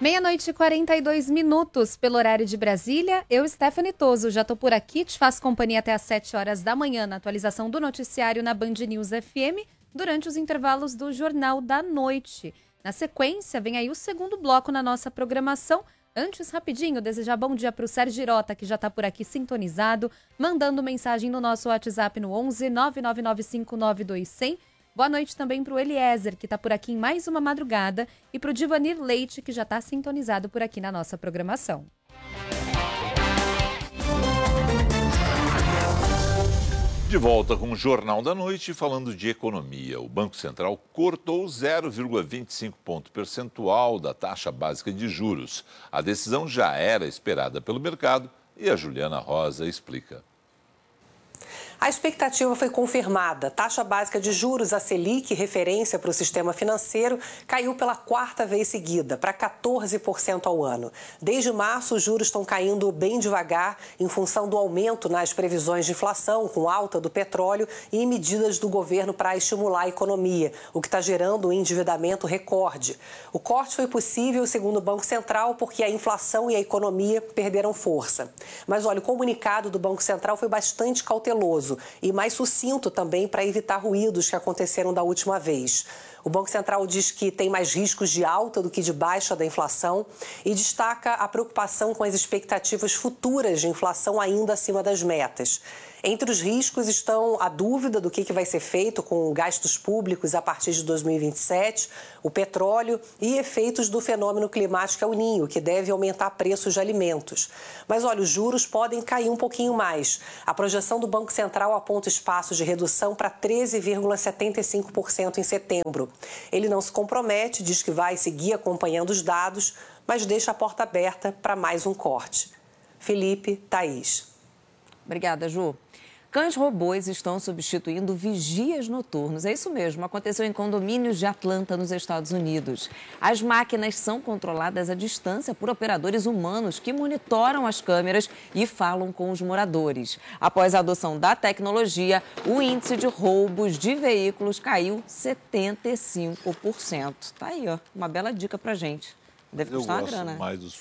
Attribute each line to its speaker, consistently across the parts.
Speaker 1: Meia-noite e 42 minutos pelo horário de Brasília. Eu, Stephanie Toso, já tô por aqui, te faço companhia até às 7 horas da manhã na atualização do noticiário na Band News FM, durante os intervalos do Jornal da Noite. Na sequência, vem aí o segundo bloco na nossa programação. Antes, rapidinho, desejar bom dia para o Sérgio Girota, que já está por aqui sintonizado, mandando mensagem no nosso WhatsApp no 11 999592100. Boa noite também para o Eliezer, que está por aqui em mais uma madrugada, e para o Divanir Leite, que já está sintonizado por aqui na nossa programação.
Speaker 2: De volta com o Jornal da Noite, falando de economia. O Banco Central cortou 0,25 ponto percentual da taxa básica de juros. A decisão já era esperada pelo mercado e a Juliana Rosa explica.
Speaker 3: A expectativa foi confirmada. Taxa básica de juros, a Selic, referência para o sistema financeiro, caiu pela quarta vez seguida, para 14% ao ano. Desde março, os juros estão caindo bem devagar, em função do aumento nas previsões de inflação, com alta do petróleo e medidas do governo para estimular a economia, o que está gerando um endividamento recorde. O corte foi possível, segundo o Banco Central, porque a inflação e a economia perderam força. Mas, olha, o comunicado do Banco Central foi bastante cauteloso e mais sucinto também para evitar ruídos que aconteceram da última vez. O Banco Central diz que tem mais riscos de alta do que de baixa da inflação e destaca a preocupação com as expectativas futuras de inflação ainda acima das metas. Entre os riscos estão a dúvida do que vai ser feito com gastos públicos a partir de 2027, o petróleo e efeitos do fenômeno climático El Niño, que deve aumentar preços de alimentos. Mas, olha, os juros podem cair um pouquinho mais. A projeção do Banco Central aponta espaço de redução para 13,75% em setembro. Ele não se compromete, diz que vai seguir acompanhando os dados, mas deixa a porta aberta para mais um corte. Felipe, Thaís.
Speaker 4: Obrigada, Ju. Cães robôs estão substituindo vigias noturnos. É isso mesmo, aconteceu em condomínios de Atlanta, nos Estados Unidos. As máquinas são controladas à distância por operadores humanos que monitoram as câmeras e falam com os moradores. Após a adoção da tecnologia, o índice de roubos de veículos caiu 75%. Tá aí, ó, uma bela dica pra gente. Deve custar uma grana.
Speaker 2: Mais dos...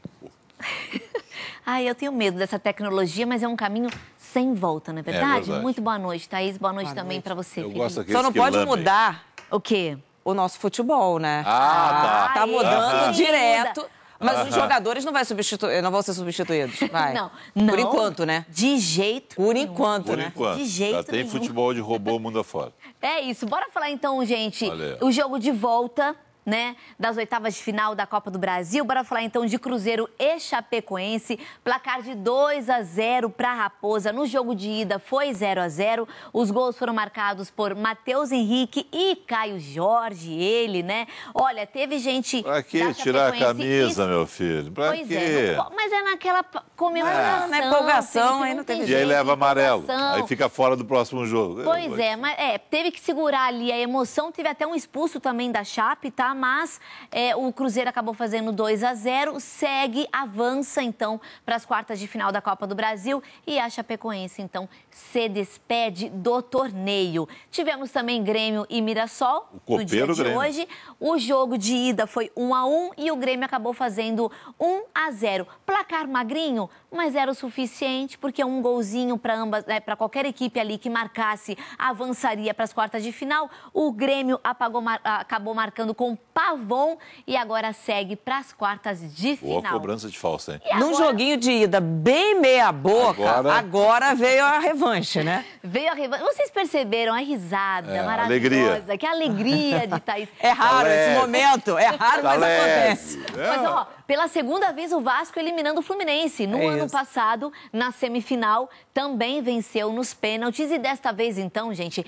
Speaker 5: Ai, eu tenho medo dessa tecnologia, mas é um caminho sem volta, não é verdade?
Speaker 2: É verdade.
Speaker 5: Muito boa noite, Thaís. Boa noite também para você,
Speaker 2: Eu
Speaker 5: Felipe.
Speaker 2: gosto daqueles
Speaker 4: Só não
Speaker 2: que
Speaker 4: pode
Speaker 2: lambem.
Speaker 4: mudar
Speaker 5: O quê?
Speaker 4: o nosso futebol, né?
Speaker 2: Tá
Speaker 4: mudando
Speaker 5: sim.
Speaker 4: direto. Mas os jogadores não vão ser substituídos. Vai.
Speaker 5: Não.
Speaker 4: Por enquanto, né?
Speaker 5: De jeito
Speaker 4: Por
Speaker 5: nenhum.
Speaker 4: enquanto,
Speaker 2: Por
Speaker 4: né?
Speaker 2: enquanto.
Speaker 5: De jeito
Speaker 2: Já tem
Speaker 5: nenhum.
Speaker 2: futebol de robô mundo afora.
Speaker 5: É isso. Bora falar então, gente,
Speaker 2: Olha aí.
Speaker 5: o jogo de volta, né, das oitavas de final da Copa do Brasil. Bora falar então de Cruzeiro e Chapecoense. Placar de 2-0 para a Raposa. No jogo de ida foi 0-0. Os gols foram marcados por Matheus Henrique e Caio Jorge, ele, né? Olha, teve gente...
Speaker 2: Pra que
Speaker 5: da
Speaker 2: tirar a
Speaker 5: Chapecoense
Speaker 2: camisa, meu filho? Pra
Speaker 5: Pois
Speaker 2: quê?
Speaker 5: é, mas é naquela comemoração.
Speaker 4: Na empolgação,
Speaker 5: Felipe,
Speaker 4: aí não
Speaker 5: tem
Speaker 4: teve
Speaker 2: E aí
Speaker 5: jeito,
Speaker 2: leva amarelo.
Speaker 5: empolgação.
Speaker 2: Aí fica fora do próximo jogo.
Speaker 5: Pois é, mas teve que segurar ali a emoção. Teve até um expulso também da Chape, tá? Mas o Cruzeiro acabou fazendo 2-0, segue, avança então para as quartas de final da Copa do Brasil e a Chapecoense então se despede do torneio. Tivemos também Grêmio e Mirassol no dia de
Speaker 2: Grêmio.
Speaker 5: hoje. O jogo de ida foi 1-1 e o Grêmio acabou fazendo 1-0. Placar magrinho, mas era o suficiente porque um golzinho para ambas, para qualquer equipe ali que marcasse, avançaria para as quartas de final. O Grêmio acabou marcando com Pavon e agora segue para as quartas de final.
Speaker 2: Boa cobrança de falta, hein?
Speaker 4: Num joguinho de ida bem meia boca, agora veio a revanche, né?
Speaker 5: Veio a revanche. Vocês perceberam a risada maravilhosa,
Speaker 2: alegria.
Speaker 5: que alegria de Thaís.
Speaker 4: É raro esse momento, é raro, mas acontece.
Speaker 5: Mas, ó, pela segunda vez o Vasco eliminando o Fluminense. No ano passado, na semifinal, também venceu nos pênaltis. E desta vez, então, gente,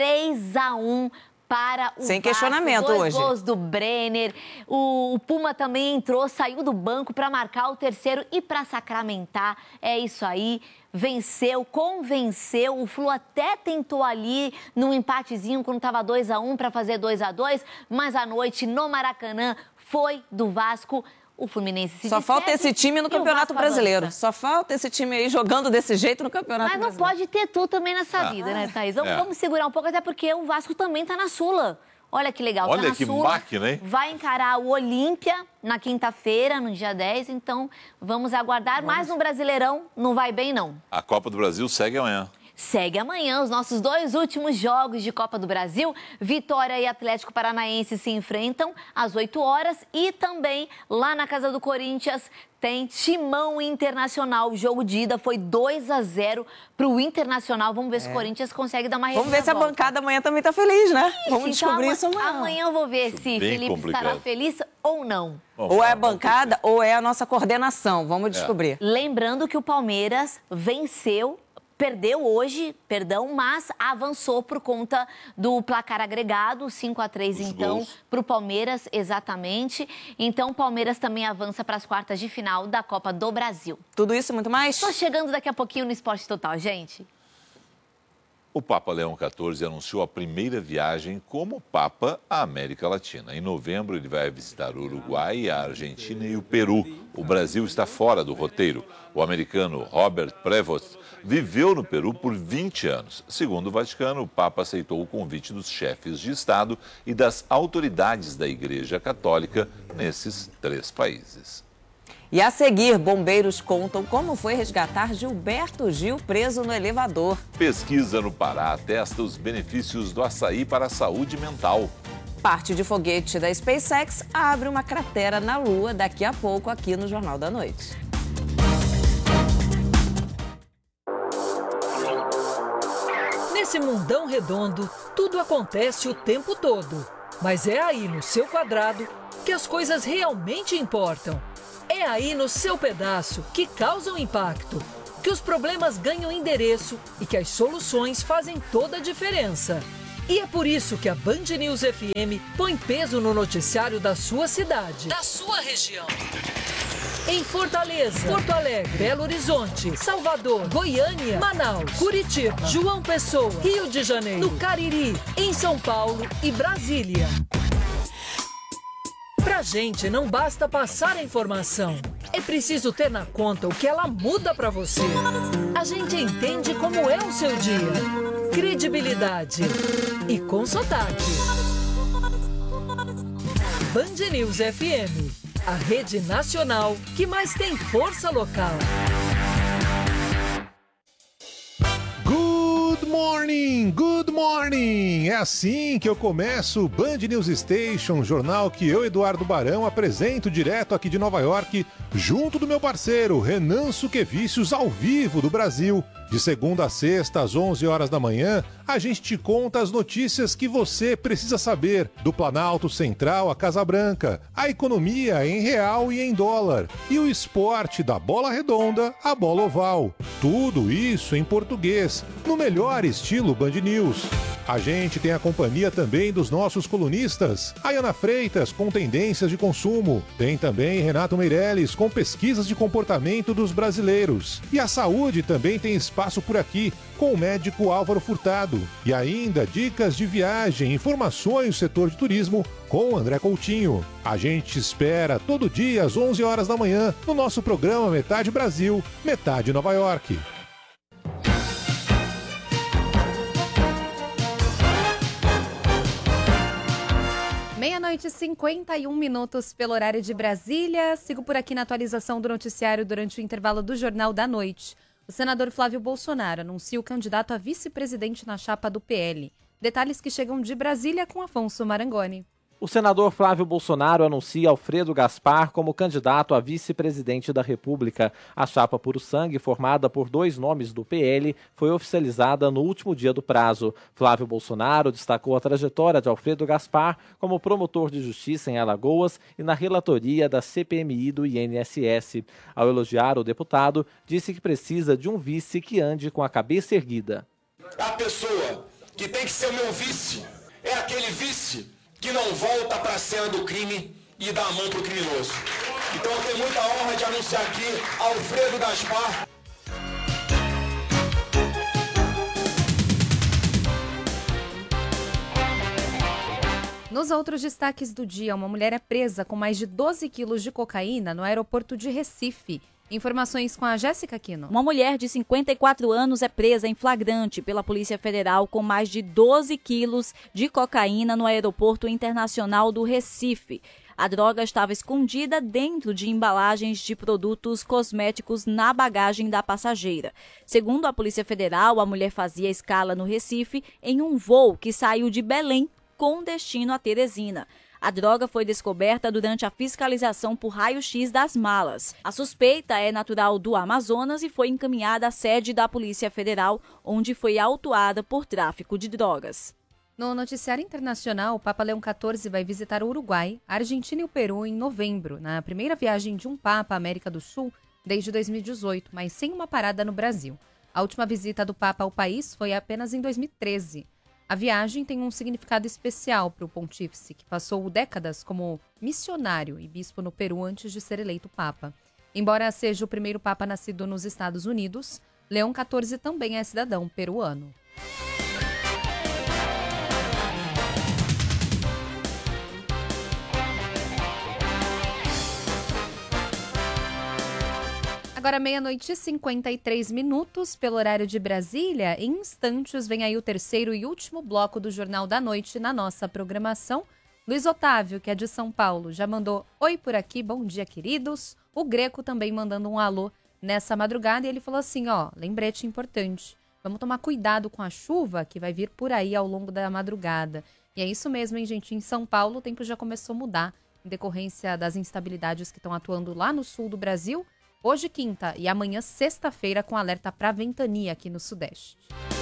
Speaker 5: 3-1 para o
Speaker 4: Sem
Speaker 5: Vasco.
Speaker 4: questionamento
Speaker 5: 2
Speaker 4: hoje.
Speaker 5: gols do Brenner. O Puma também entrou, saiu do banco para marcar o terceiro e para sacramentar. É isso aí. Venceu, convenceu. O Flu até tentou ali num empatezinho quando estava 2-1 para fazer 2-2. Mas à noite, no Maracanã, foi do Vasco. O Fluminense se
Speaker 4: Só falta esse time no
Speaker 5: e o
Speaker 4: Campeonato
Speaker 5: Vasco
Speaker 4: Brasileiro.
Speaker 5: avança.
Speaker 4: Só falta esse time aí jogando desse jeito no Campeonato
Speaker 5: Mas não
Speaker 4: Brasileiro.
Speaker 5: pode ter tudo também nessa vida, né, Thaís? Vamos segurar um pouco, até porque o Vasco também está na Sula. Olha que legal.
Speaker 2: Olha
Speaker 5: Zona
Speaker 2: que
Speaker 5: Sul
Speaker 2: máquina, hein?
Speaker 5: vai encarar o Olímpia na quinta-feira, no dia 10. Então, vamos aguardar. Mas no Brasileirão não vai bem, não.
Speaker 2: A Copa do Brasil segue amanhã.
Speaker 5: Segue amanhã os nossos 2 últimos jogos de Copa do Brasil. Vitória e Atlético Paranaense se enfrentam às 8 horas. E também, lá na casa do Corinthians, tem Timão Internacional. O jogo de ida foi 2-0 para o Internacional. Vamos ver se o Corinthians consegue dar uma
Speaker 4: Vamos ver se a bancada amanhã também tá feliz, né? Vamos descobrir isso amanhã.
Speaker 5: Amanhã eu vou ver se Felipe estará feliz ou não.
Speaker 4: Ou é a bancada ou é a nossa coordenação. Vamos descobrir.
Speaker 5: Lembrando que o Palmeiras perdeu hoje, mas avançou por conta do placar agregado, 5-3, então, para o Palmeiras, exatamente. Então, o Palmeiras também avança para as quartas de final da Copa do Brasil.
Speaker 4: Tudo isso e muito mais?
Speaker 5: Estou chegando daqui a pouquinho no Esporte Total, gente.
Speaker 2: O Papa Leão XIV anunciou a primeira viagem como Papa à América Latina. Em novembro, ele vai visitar o Uruguai, a Argentina e o Peru. O Brasil está fora do roteiro. O americano Robert Prevost viveu no Peru por 20 anos. Segundo o Vaticano, o Papa aceitou o convite dos chefes de Estado e das autoridades da Igreja Católica nesses 3 países.
Speaker 4: E a seguir, bombeiros contam como foi resgatar Gilberto Gil preso no elevador.
Speaker 2: Pesquisa no Pará atesta os benefícios do açaí para a saúde mental.
Speaker 4: Parte de foguete da SpaceX abre uma cratera na Lua daqui a pouco aqui no Jornal da Noite.
Speaker 6: Nesse mundão redondo, tudo acontece o tempo todo. Mas é aí no seu quadrado que as coisas realmente importam. É aí no seu pedaço que causam impacto, que os problemas ganham endereço e que as soluções fazem toda a diferença. E é por isso que a Band News FM põe peso no noticiário da sua cidade, da sua região. Em Fortaleza, Porto Alegre, Belo Horizonte, Salvador, Goiânia, Manaus, Curitiba, João Pessoa, Rio de Janeiro, no Cariri, em São Paulo e Brasília. Pra gente não basta passar a informação, é preciso ter na conta o que ela muda pra você. A gente entende como é o seu dia, credibilidade e com sotaque. Band News FM, a rede nacional que mais tem força local.
Speaker 7: Good morning! É assim que eu começo o Band News Station, jornal que eu, Eduardo Barão, apresento direto aqui de Nova York, junto do meu parceiro Renan Suquevicius, ao vivo do Brasil. De segunda a sexta, às 11 horas da manhã, a gente te conta as notícias que você precisa saber do Planalto Central à Casa Branca, a economia em real e em dólar, e o esporte da bola redonda à bola oval. Tudo isso em português, no melhor estilo Band News. A gente tem a companhia também dos nossos colunistas, Ayana Freitas com tendências de consumo, tem também Renato Meirelles com pesquisas de comportamento dos brasileiros. E a saúde também tem espaço por aqui, com o médico Álvaro Furtado. E ainda dicas de viagem, informações do setor de turismo com o André Coutinho. A gente espera todo dia às 11 horas da manhã no nosso programa Metade Brasil, Metade Nova York.
Speaker 1: Meia-noite e 51 minutos pelo horário de Brasília. Sigo por aqui na atualização do noticiário durante o intervalo do Jornal da Noite. O senador Flávio Bolsonaro anuncia o candidato a vice-presidente na chapa do PL. Detalhes que chegam de Brasília com Afonso Marangoni.
Speaker 8: O senador Flávio Bolsonaro anuncia Alfredo Gaspar como candidato a vice-presidente da República. A chapa Puro Sangue, formada por 2 nomes do PL, foi oficializada no último dia do prazo. Flávio Bolsonaro destacou a trajetória de Alfredo Gaspar como promotor de justiça em Alagoas e na relatoria da CPMI do INSS. Ao elogiar o deputado, disse que precisa de um vice que ande com a cabeça erguida.
Speaker 9: A pessoa que tem que ser o meu vice é aquele vice que não volta para a cena do crime e dá a mão para o criminoso. Então eu tenho muita honra de anunciar aqui Alfredo Gaspar.
Speaker 1: Nos outros destaques do dia, uma mulher é presa com mais de 12 quilos de cocaína no aeroporto de Recife. Informações com a Jéssica Quino.
Speaker 10: Uma mulher de 54 anos é presa em flagrante pela Polícia Federal com mais de 12 quilos de cocaína no Aeroporto Internacional do Recife. A droga estava escondida dentro de embalagens de produtos cosméticos na bagagem da passageira. Segundo a Polícia Federal, a mulher fazia escala no Recife em um voo que saiu de Belém com destino a Teresina. A droga foi descoberta durante a fiscalização por raio-x das malas. A suspeita é natural do Amazonas e foi encaminhada à sede da Polícia Federal, onde foi autuada por tráfico de drogas.
Speaker 1: No noticiário internacional, o Papa Leão XIV vai visitar o Uruguai, a Argentina e o Peru em novembro, na primeira viagem de um Papa à América do Sul desde 2018, mas sem uma parada no Brasil. A última visita do Papa ao país foi apenas em 2013. A viagem tem um significado especial para o pontífice, que passou décadas como missionário e bispo no Peru antes de ser eleito Papa. Embora seja o primeiro Papa nascido nos Estados Unidos, Leão XIV também é cidadão peruano. Agora 00:53, pelo horário de Brasília. Em instantes vem aí o terceiro e último bloco do Jornal da Noite na nossa programação. Luiz Otávio, que é de São Paulo, já mandou oi por aqui, bom dia, queridos. O Greco também mandando um alô nessa madrugada e ele falou assim, lembrete importante. Vamos tomar cuidado com a chuva que vai vir por aí ao longo da madrugada. E é isso mesmo, hein, gente? Em São Paulo o tempo já começou a mudar em decorrência das instabilidades que estão atuando lá no sul do Brasil. Hoje, quinta, e amanhã, sexta-feira, com alerta para ventania aqui no Sudeste.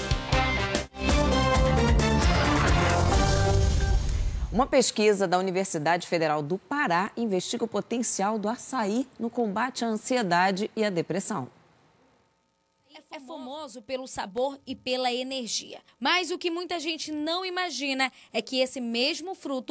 Speaker 4: Uma pesquisa da Universidade Federal do Pará investiga o potencial do açaí no combate à ansiedade e à depressão.
Speaker 11: É famoso pelo sabor e pela energia. Mas o que muita gente não imagina é que esse mesmo fruto